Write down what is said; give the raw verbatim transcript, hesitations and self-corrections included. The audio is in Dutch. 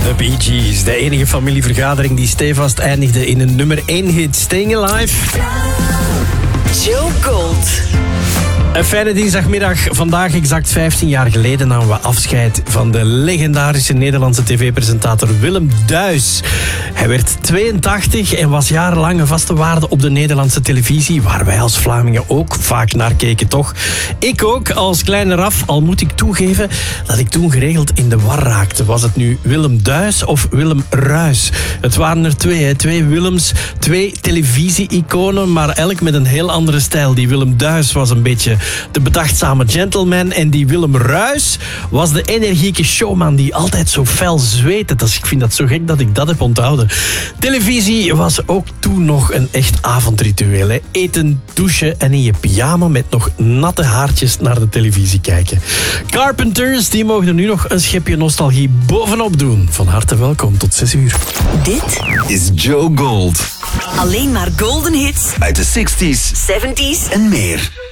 De Bee Gees, de enige familievergadering die stevast eindigde in een nummer één hit, Staying Alive. Joe Gold. Een fijne dinsdagmiddag. Vandaag, exact vijftien jaar geleden, namen we afscheid van de legendarische Nederlandse tv-presentator Willem Duis. Hij werd tweeëntachtig en was jarenlang een vaste waarde op de Nederlandse televisie, waar wij als Vlamingen ook vaak naar keken, toch? Ik ook, als kleine Raf, al moet ik toegeven dat ik toen geregeld in de war raakte. Was het nu Willem Duis of Willem Ruis? Het waren er twee, hè? Twee Willems, twee televisie-iconen, maar elk met een heel andere stijl. Die Willem Duis was een beetje de bedachtzame gentleman en die Willem Ruis was de energieke showman die altijd zo fel zweette. Dus ik vind dat zo gek dat ik dat heb onthouden. Televisie was ook toen nog een echt avondritueel. Hè? Eten, douchen en in je pyjama met nog natte haartjes naar de televisie kijken. Carpenters, die mogen er nu nog een schepje nostalgie bovenop doen. Van harte welkom, tot zes uur. Dit is Joe Gold. Alleen maar golden hits Uit de zestig's, zeventig's en meer.